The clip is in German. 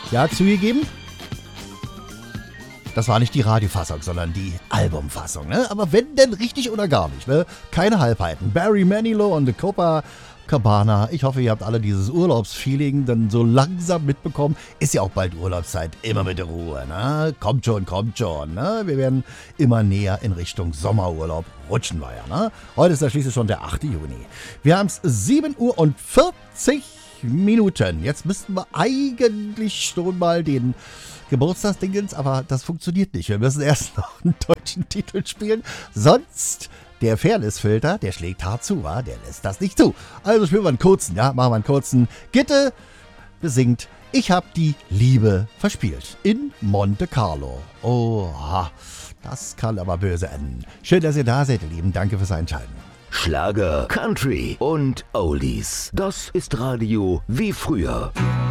Ja, zugegeben, das war nicht die Radiofassung, sondern die Albumfassung, ne? Aber wenn denn richtig oder gar nicht, ne? Keine Halbheiten. Barry Manilow und the Copacabana. Ich hoffe, ihr habt alle dieses Urlaubsfeeling dann so langsam mitbekommen. Ist ja auch bald Urlaubszeit. Immer mit der Ruhe, ne? Kommt schon, ne? Wir werden immer näher in Richtung Sommerurlaub. Rutschen wir ja, ne? Heute ist ja schließlich schon der 8. Juni. Wir haben es 7:40 Uhr. Jetzt müssten wir eigentlich schon mal den Geburtstagsdingens, aber das funktioniert nicht. Wir müssen erst noch einen deutschen Titel spielen, sonst der Fairness-Filter, der schlägt hart zu, wa? Der lässt das nicht zu. Also spielen wir einen kurzen, ja, machen wir einen kurzen. Gitte besingt Ich hab die Liebe verspielt in Monte Carlo. Oha, das kann aber böse enden. Schön, dass ihr da seid, ihr Lieben. Danke fürs Einschalten. Schlager, Country und Oldies. Das ist Radio wie früher.